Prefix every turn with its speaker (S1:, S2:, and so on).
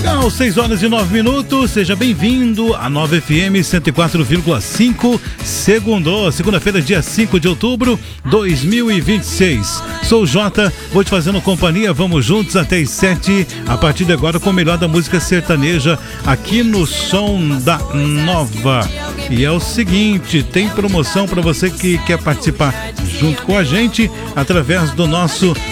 S1: Legal, 6h09. Seja bem-vindo à Nova FM 104,5. Segunda-feira, dia 5 de outubro de 2026. Sou o Jota, vou te fazendo companhia. Vamos juntos até as 7. A partir de agora, com o melhor da música sertaneja aqui no Som da Nova. E é o seguinte, tem promoção para você que quer participar junto com a gente através do nosso